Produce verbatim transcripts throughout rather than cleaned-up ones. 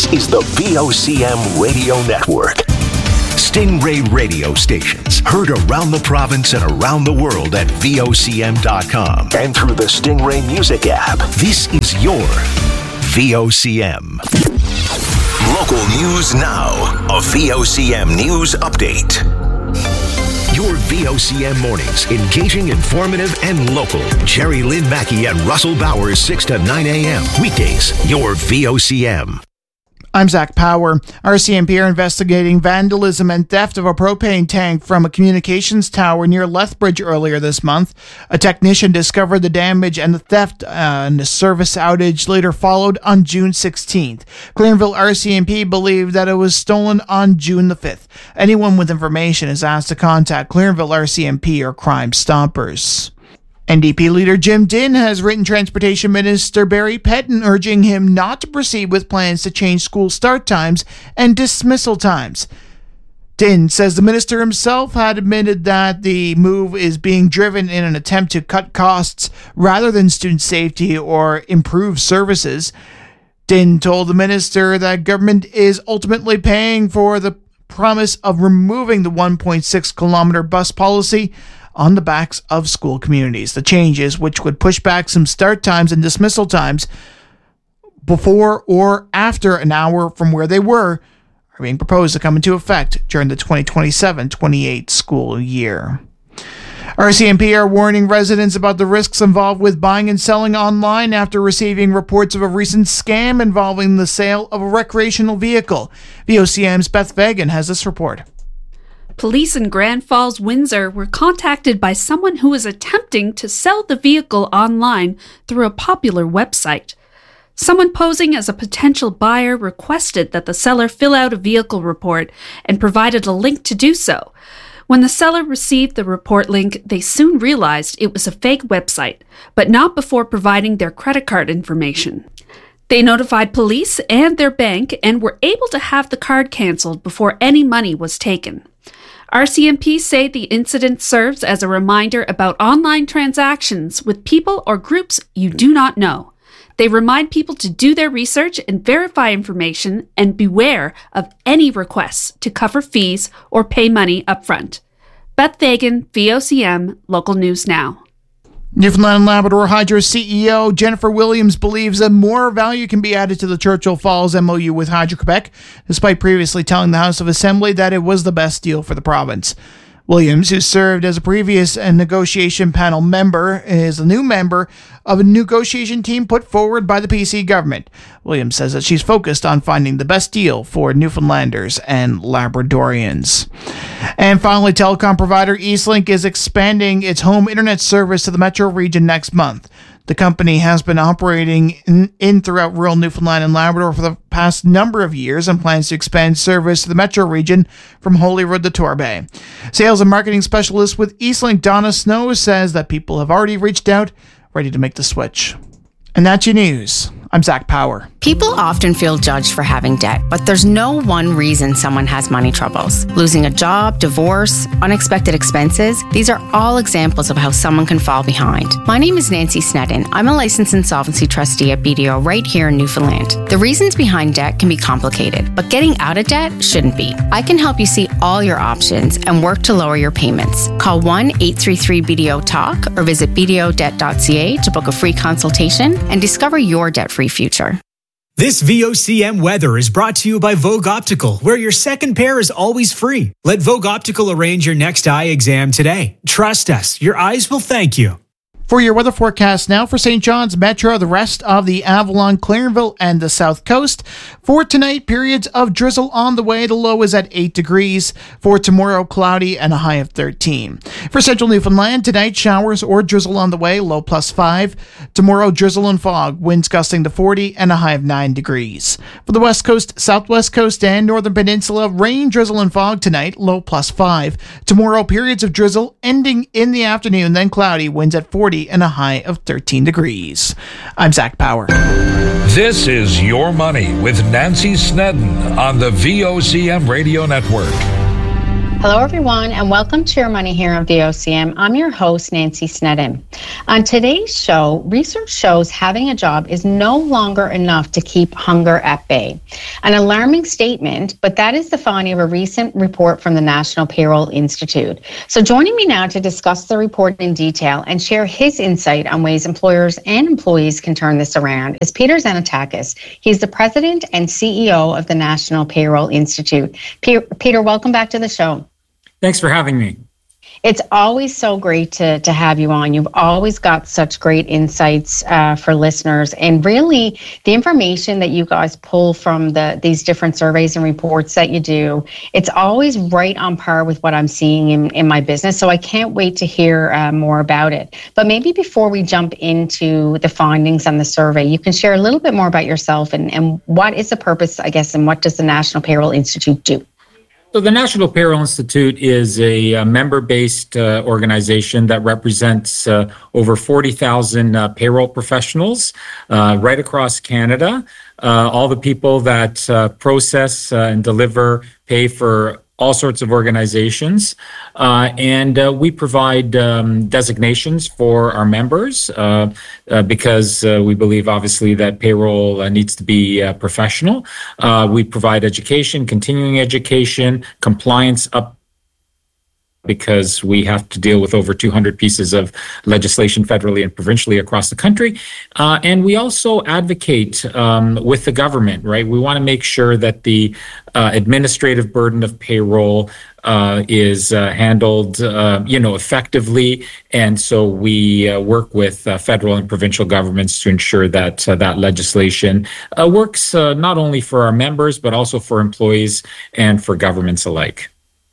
is the V O C M Radio Network. Stingray radio stations heard around the province and around the world at V O C M dot com and through the Stingray Music app. This is your V O C M. Local news now. A V O C M News Update. Your V O C M mornings, engaging, informative, and local. Jerry Lynn Mackey and Russell Bowers, six to nine a.m. Weekdays, your V O C M. I'm Zach Power. R C M P are investigating vandalism and theft of a propane tank from a communications tower near Lethbridge earlier this month. A technician discovered the damage and the theft, uh, and a service outage later followed on June sixteenth. Clarenville R C M P believed that it was stolen on June the fifth. Anyone with information is asked to contact Clarenville R C M P or Crime Stoppers. N D P leader Jim Dinn has written Transportation Minister Barry Pettin urging him not to proceed with plans to change school start times and dismissal times. Dinn says the minister himself had admitted that the move is being driven in an attempt to cut costs rather than student safety or improve services. Dinn told the minister that government is ultimately paying for the promise of removing the one point six kilometer bus policy on the backs of school communities. The changes, which would push back some start times and dismissal times before or after an hour from where they were, are being proposed to come into effect during the twenty twenty-seven twenty-eight school year. R C M P are warning residents about the risks involved with buying and selling online after receiving reports of a recent scam involving the sale of a recreational vehicle. V O C M's Beth Vagan has this report. Police in Grand Falls, Windsor were contacted by someone who was attempting to sell the vehicle online through a popular website. Someone posing as a potential buyer requested that the seller fill out a vehicle report and provided a link to do so. When the seller received the report link, they soon realized it was a fake website, but not before providing their credit card information. They notified police and their bank and were able to have the card canceled before any money was taken. R C M P say the incident serves as a reminder about online transactions with people or groups you do not know. They remind people to do their research and verify information and beware of any requests to cover fees or pay money upfront. Beth Vagan, V O C M, Local News Now. Newfoundland and Labrador Hydro C E O Jennifer Williams believes that more value can be added to the Churchill Falls M O U with Hydro-Quebec, despite previously telling the House of Assembly that it was the best deal for the province. Williams, who served as a previous negotiation panel member, is a new member of a negotiation team put forward by the P C government. Williams says that she's focused on finding the best deal for Newfoundlanders and Labradorians. And finally, telecom provider Eastlink is expanding its home internet service to the metro region next month. The company has been operating in, in throughout rural Newfoundland and Labrador for the past number of years and plans to expand service to the metro region from Holyrood to Torbay. Sales and marketing specialist with Eastlink, Donna Snow, says that people have already reached out, ready to make the switch. And that's your news. I'm Zach Power. People often feel judged for having debt, but there's no one reason someone has money troubles. Losing a job, divorce, unexpected expenses, these are all examples of how someone can fall behind. My name is Nancy Snedden. I'm a licensed insolvency trustee at B D O right here in Newfoundland. The reasons behind debt can be complicated, but getting out of debt shouldn't be. I can help you see all your options and work to lower your payments. Call one eight three three B D O talk or visit b d o debt dot c a to book a free consultation and discover your debt-free future. This V O C M weather is brought to you by Vogue Optical, where your second pair is always free. Let Vogue Optical arrange your next eye exam today. Trust us, your eyes will thank you. For your weather forecast now for Saint John's Metro, the rest of the Avalon, Clarenville, and the South Coast. For tonight, periods of drizzle on the way. The low is at eight degrees. For tomorrow, cloudy and a high of thirteen. For Central Newfoundland, tonight, showers or drizzle on the way. Low plus five. Tomorrow, drizzle and fog. Winds gusting to forty and a high of nine degrees. For the West Coast, Southwest Coast, and Northern Peninsula, rain, drizzle, and fog tonight. Low plus five. Tomorrow, periods of drizzle ending in the afternoon, then cloudy. Winds at forty and a high of thirteen degrees. I'm Zach Power. This is Your Money with Nancy Snedden on the V O C M Radio Network. Hello, everyone, and welcome to Your Money here on V O C M. I'm your host, Nancy Sneddon. On today's show, research shows having a job is no longer enough to keep hunger at bay. An alarming statement, but that is the finding of a recent report from the National Payroll Institute. So joining me now to discuss the report in detail and share his insight on ways employers and employees can turn this around is Peter Xanatakis. He's the president and C E O of the National Payroll Institute. Peter, welcome back to the show. Thanks for having me. It's always so great to, to have you on. You've always got such great insights uh, for listeners. And really, the information that you guys pull from the these different surveys and reports that you do, it's always right on par with what I'm seeing in, in my business. So I can't wait to hear uh, more about it. But maybe before we jump into the findings on the survey, you can share a little bit more about yourself and, and what is the purpose, I guess, and what does the National Payroll Institute do? So the National Payroll Institute is a, a member-based uh, organization that represents uh, over forty thousand uh, payroll professionals uh, right across Canada. Uh, all the people that uh, process uh, and deliver pay for all sorts of organizations. Uh, and uh, we provide um, designations for our members uh, uh, because uh, we believe, obviously, that payroll uh, needs to be uh, professional. Uh, we provide education, continuing education, compliance up because we have to deal with over two hundred pieces of legislation federally and provincially across the country. Uh, and we also advocate um, with the government, right? We want to make sure that the uh, administrative burden of payroll uh, is uh, handled, uh, you know, effectively. And so we uh, work with uh, federal and provincial governments to ensure that uh, that legislation uh, works uh, not only for our members, but also for employees and for governments alike.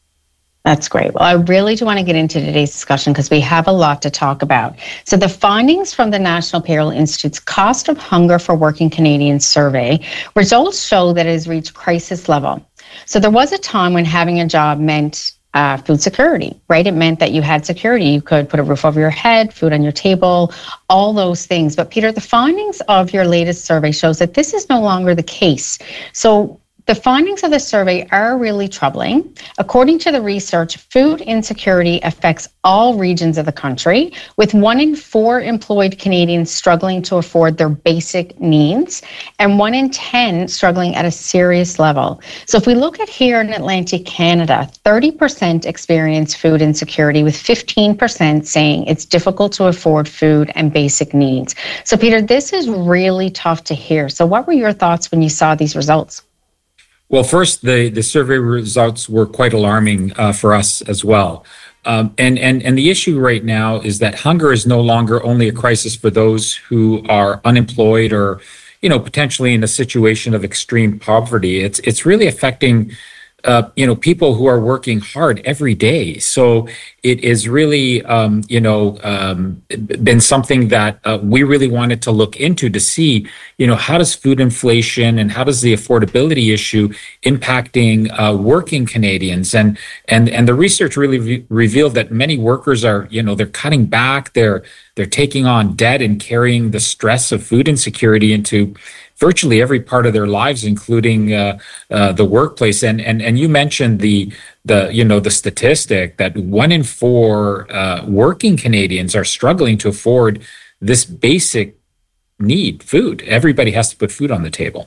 That's great. Well, I really do want to get into today's discussion because we have a lot to talk about. So the findings from the National Payroll Institute's Cost of Hunger for Working Canadians survey results show that it has reached crisis level. So there was a time when having a job meant uh, food security, right? It meant that you had security. You could put a roof over your head, food on your table, all those things. But Peter, the findings of your latest survey shows that this is no longer the case. So the findings of the survey are really troubling. According to the research, food insecurity affects all regions of the country, with one in four employed Canadians struggling to afford their basic needs, and one in ten struggling at a serious level. So if we look at here in Atlantic Canada, thirty percent experience food insecurity, with fifteen percent saying it's difficult to afford food and basic needs. So Peter, this is really tough to hear. So what were your thoughts when you saw these results? Well, first, the, the survey results were quite alarming uh, for us as well. Um, and, and, and the issue right now is that hunger is no longer only a crisis for those who are unemployed or, you know, potentially in a situation of extreme poverty. It's, it's really affecting Uh, you know, people who are working hard every day. So it is really, um, you know, um, been something that uh, we really wanted to look into to see, you know, how does food inflation and how does the affordability issue impacting uh, working Canadians? And and and the research really re- revealed that many workers are, you know, they're cutting back, they're they're taking on debt and carrying the stress of food insecurity into virtually every part of their lives, including uh, uh, the workplace. And and and you mentioned the the you know the statistic that one in four uh, working Canadians are struggling to afford this basic need, food. Everybody has to put food on the table.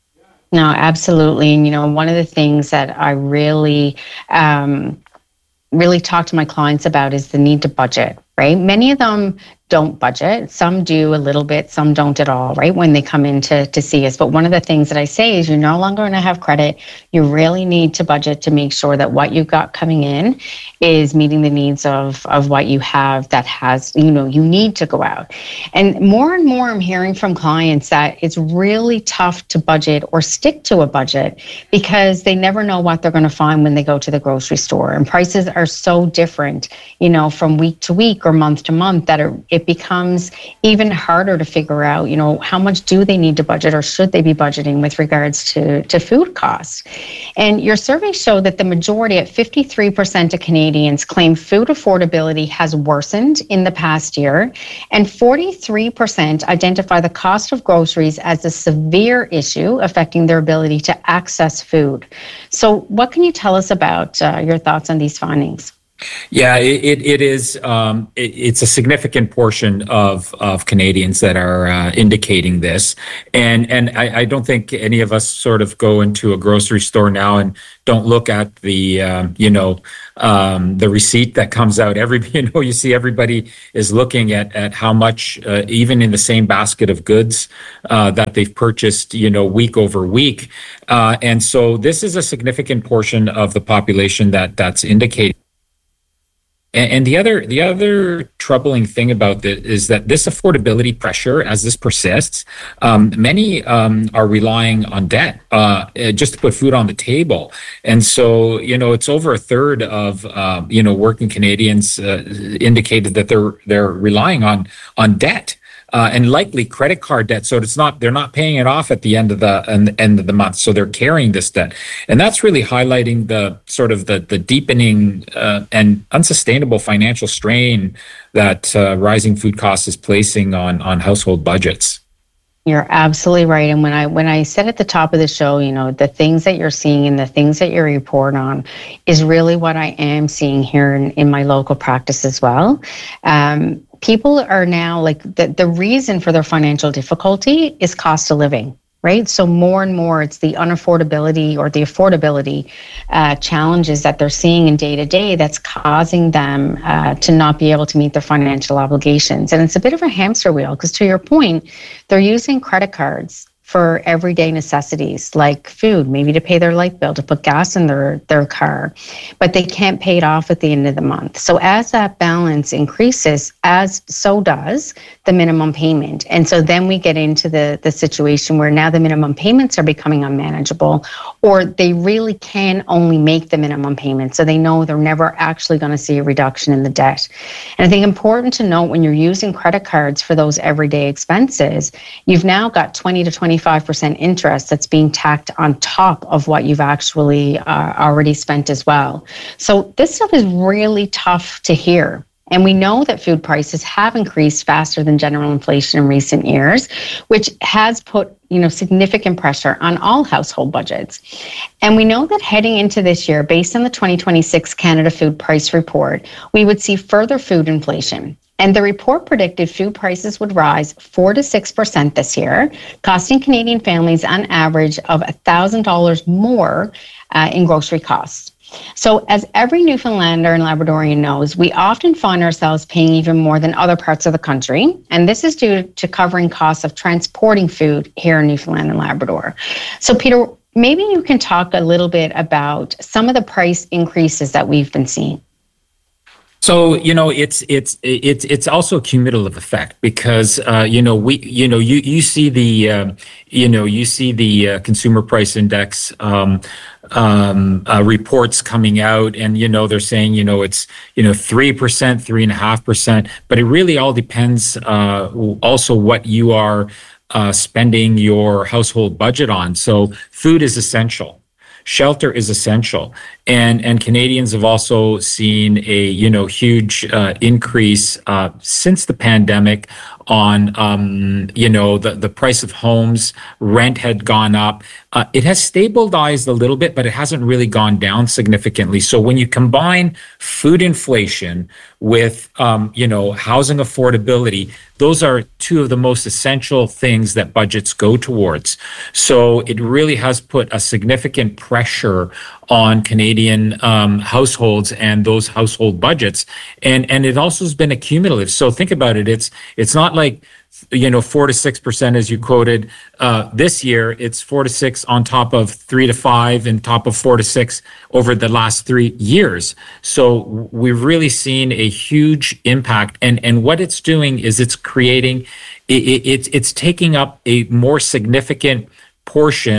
No, absolutely. And you know, one of the things that I really um, really talk to my clients about is the need to budget. Right? Many of them don't budget. Some do a little bit, some don't at all, right? When they come in to, to see us. But one of the things that I say is you're no longer going to have credit. You really need to budget to make sure that what you've got coming in is meeting the needs of, of what you have that has, you know, you need to go out. And more and more I'm hearing from clients that it's really tough to budget or stick to a budget because they never know what they're going to find when they go to the grocery store. And prices are so different, you know, from week to week or month to month that it, it becomes even harder to figure out, you know, how much do they need to budget or should they be budgeting with regards to, to food costs. And your survey showed that the majority, at fifty-three percent of Canadians, claim food affordability has worsened in the past year, and forty-three percent identify the cost of groceries as a severe issue affecting their ability to access food. So what can you tell us about uh, your thoughts on these findings? Yeah, it, it is. Um, it, it's a significant portion of, of Canadians that are uh, indicating this, and and I, I don't think any of us sort of go into a grocery store now and don't look at the um, you know um, the receipt that comes out. Every you know you see everybody is looking at at how much uh, even in the same basket of goods uh, that they've purchased you know week over week, uh, and so this is a significant portion of the population that that's indicating. And the other the other troubling thing about this is that this affordability pressure, as this persists, um, many um, are relying on debt uh, just to put food on the table. And so, you know, it's over a third of uh, you know working Canadians uh, indicated that they're they're relying on on debt. Uh, and likely credit card debt, so it's not they're not paying it off at the end of the end of the month, so they're carrying this debt, and that's really highlighting the sort of the the deepening uh, and unsustainable financial strain that uh, rising food costs is placing on on household budgets. You're absolutely right. And when I when I said at the top of the show, you know, the things that you're seeing and the things that you report on is really what I am seeing here in, in my local practice as well. Um, people are now like the, the reason for their financial difficulty is cost of living, right? So more and more it's the unaffordability or the affordability uh, challenges that they're seeing in day to day that's causing them uh, to not be able to meet their financial obligations. And it's a bit of a hamster wheel because, to your point, they're using credit cards for everyday necessities like food, maybe to pay their light bill, to put gas in their, their car, but they can't pay it off at the end of the month. So as that balance increases, as so does the minimum payment. And so then we get into the, the situation where now the minimum payments are becoming unmanageable, or they really can only make the minimum payment. So they know they're never actually going to see a reduction in the debt. And I think important to note, when you're using credit cards for those everyday expenses, you've now got twenty to twenty-five percent interest that's being tacked on top of what you've actually uh, already spent as well. So this stuff is really tough to hear. And we know that food prices have increased faster than general inflation in recent years, which has put, you know, significant pressure on all household budgets. And we know that heading into this year, based on the twenty twenty-six Canada Food Price Report, we would see further food inflation. And the report predicted food prices would rise four to six percent this year, costing Canadian families an average of one thousand dollars more uh, in grocery costs. So as every Newfoundlander and Labradorian knows, we often find ourselves paying even more than other parts of the country. And this is due to covering costs of transporting food here in Newfoundland and Labrador. So Peter, maybe you can talk a little bit about some of the price increases that we've been seeing. So, you know, it's it's it's it's also a cumulative effect because uh, you know we you know you you see the uh, you know you see the uh, consumer price index um, um, uh, reports coming out, and you know they're saying you know it's you know three percent, three and a half percent, but it really all depends uh, also what you are uh, spending your household budget on. So, food is essential. Shelter is essential, and and Canadians have also seen a you know huge uh, increase uh, since the pandemic on um, you know the the price of homes. Rent had gone up. Uh, it has stabilized a little bit, but it hasn't really gone down significantly. So when you combine food inflation with um, you know housing affordability, those are two of the most essential things that budgets go towards. So it really has put a significant pressure on Canadian um, households and those household budgets, and and it also has been accumulative. So think about it. It's it's not like you know four to six percent as you quoted uh, this year. It's four to six on top of three to five, and top of four to six over the last three years. So we've really seen a huge impact, and and what it's doing is it's creating, it, it, it's it's taking up a more significant portion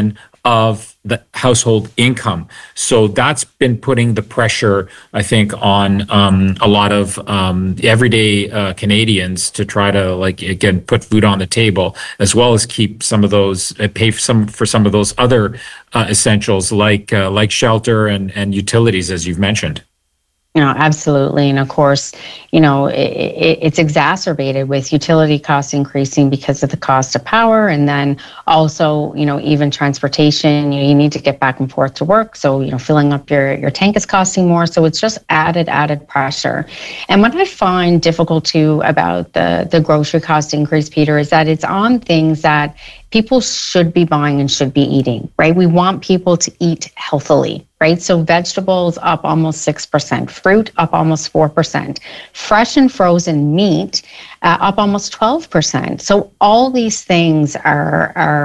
of the household income. So that's been putting the pressure, I think, on um, a lot of um, everyday uh, Canadians to try to, like, again, put food on the table, as well as keep some of those, uh, pay for some for some of those other uh, essentials like uh, like shelter and, and utilities, as you've mentioned. You know, absolutely. And of course, you know, it, it, it's exacerbated with utility costs increasing because of the cost of power. And then also, you know, even transportation, you know, you need to get back and forth to work. So, you know, filling up your, your tank is costing more. So it's just added, added pressure. And what I find difficult too about the, the grocery cost increase, Peter, is that it's on things that people should be buying and should be eating, right? We want people to eat healthily, right? So vegetables up almost six percent, fruit up almost four percent, fresh and frozen meat uh, up almost twelve percent. So all these things are, are